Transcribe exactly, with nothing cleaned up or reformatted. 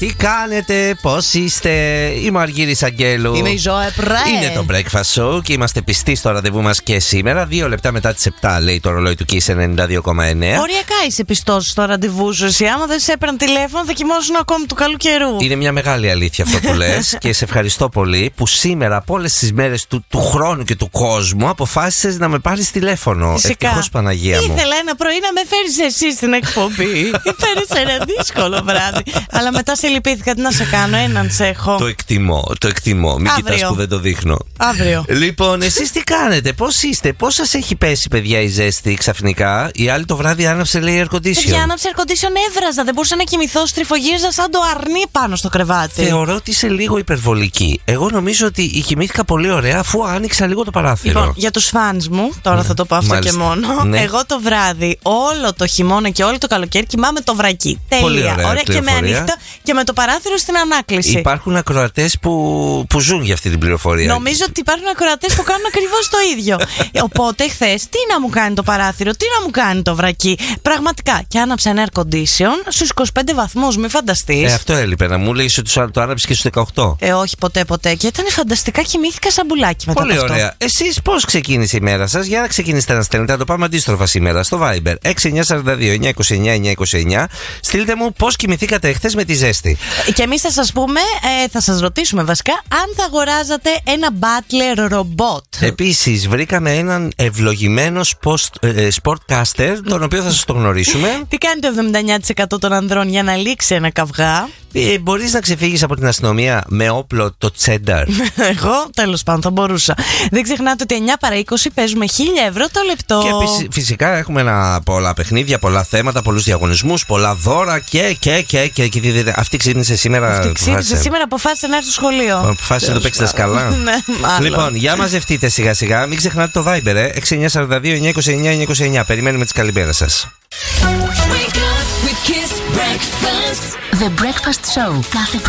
Τι κάνετε, πώς είστε? Είμαι ο Αργύρης Αγγέλου. Είμαι η Ζωέ Πρέ. Είναι το Breakfast Show και είμαστε πιστοί στο ραντεβού μας και σήμερα. Δύο λεπτά μετά τις επτά, λέει το ρολόι του Kiss ενενήντα δύο κόμμα εννέα. Οριακά είσαι πιστός στο ραντεβού σου. Εσύ, άμα δεν σε έπαιρνε τηλέφωνο, θα κοιμόσουν ακόμη του καλού καιρού. Είναι μια μεγάλη αλήθεια αυτό που λες και σε ευχαριστώ πολύ που σήμερα από όλες τις μέρες του, του χρόνου και του κόσμου αποφάσισες να με πάρεις τηλέφωνο. Ευτυχώς, Παναγία μου. Ήθελα ένα πρωί να με φέρεις εσύ στην εκπομπή. Φέρεις ένα δύσκολο βράδυ. Αλλά μετά σε λυπήθηκα. Τι να σε κάνω, έναν σε έχω. Το εκτιμώ, το εκτιμώ. Μην κοιτάς που δεν το δείχνω. Αύριο. Λοιπόν, εσείς τι κάνετε, πώς είστε, πώς σας έχει πέσει, παιδιά, η ζέστη ξαφνικά? Η άλλη το βράδυ άναψε, λέει, air condition. Παιδιά, άναψε air condition, έβραζα. Δεν μπορούσα να κοιμηθώ, στριφογύριζα σαν το αρνί πάνω στο κρεβάτι. Θεωρώ ότι είσαι λίγο υπερβολική. Εγώ νομίζω ότι κοιμήθηκα πολύ ωραία αφού άνοιξα λίγο το παράθυρο. Λοιπόν, για τους φανς μου, τώρα ναι, θα το πω αυτό μάλιστα, και μόνο. Ναι. Εγώ το βράδυ, όλο το χειμώνα και όλο το καλοκαίρι κοιμάμαι το βρακί. Τέλεια. Πολύ ωραία, ωραία και με ανοιχτό και με το παράθυρο στην ανάκληση. Υπάρχουν ακροατές που, που ζουν για αυτή την πληροφορία. Νομίζω ότι υπάρχουν ακροατές που κάνουν ακριβώς το ίδιο. Οπότε χθες, τι να μου κάνει το παράθυρο, τι να μου κάνει το βρακί. Πραγματικά. Και άναψα ένα air condition στους είκοσι πέντε βαθμούς, μην φανταστείς. Ε, αυτό έλειπε. Να μου λέγεις ότι το άναψε και στους δεκαοκτώ. Ε, όχι, ποτέ, ποτέ. Και ήταν φανταστικά, κοιμήθηκα σαν μπουλάκι μετά. Πολύ από αυτό. ωραία. Εσείς πώς ξεκίνησε η μέρα σας? Για να ξεκινήσετε να στέλνετε. Θα το πάμε αντίστροφα σήμερα στο Viber έξι εννιά τέσσερα δύο εννιά δύο εννιά εννιά δύο εννιά. Στείλτε μου πώς κοιμηθήκατε χθες με τη ζέστη. Και εμείς θα σας πούμε, ε, θα σας ρωτήσουμε βασικά, αν θα αγοράζατε ένα butler robot. Επίσης, βρήκαμε έναν ευλογημένο sport, ε, sportcaster, τον οποίο θα σας το γνωρίσουμε. Τι κάνει το εβδομήντα εννιά τοις εκατό των ανδρών για να λήξει ένα καυγά? Ε, μπορείς να ξεφύγεις από την αστυνομία με όπλο το τσένταρ? Εγώ, τέλος πάντων, θα μπορούσα. Δεν ξεχνάτε ότι εννιά παρά είκοσι παίζουμε χίλια ευρώ το λεπτό. Και φυσικά έχουμε ένα, πολλά παιχνίδια, πολλά θέματα, πολλούς διαγωνισμούς, πολλά δώρα και. και, και, και, και, και αυτή ξύπνησε σήμερα. Αυτή ξύπνησε σήμερα, αποφάσισε να έρθει στο σχολείο. Αποφάσισε να το παίξει δασκαλά. Ναι, λοιπόν, για μαζευτείτε σιγά σιγά. Μην ξεχνάτε το Viber, ε, έξι εννιά τέσσερα δύο εννιά δύο εννιά εννιά δύο εννιά. Περιμένουμε τις καλημέρες σας. The Breakfast Show κάθε